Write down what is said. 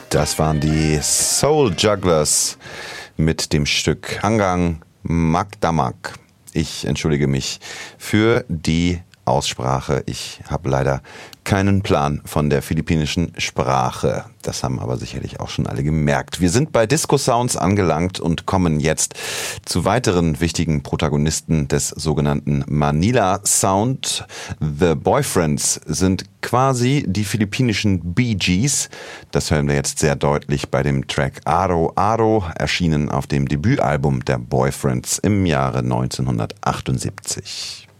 Das waren die Soul Jugglers mit dem Stück Hanggang Magdamag. Ich entschuldige mich für die Aussprache. Ich habe leider keinen Plan von der philippinischen Sprache. Das haben aber sicherlich auch schon alle gemerkt. Wir sind bei Disco Sounds angelangt und kommen jetzt zu weiteren wichtigen Protagonisten des sogenannten Manila Sound. The Boyfriends sind quasi die philippinischen Bee Gees. Das hören wir jetzt sehr deutlich bei dem Track Aro Aro, erschienen auf dem Debütalbum der Boyfriends im Jahre 1978.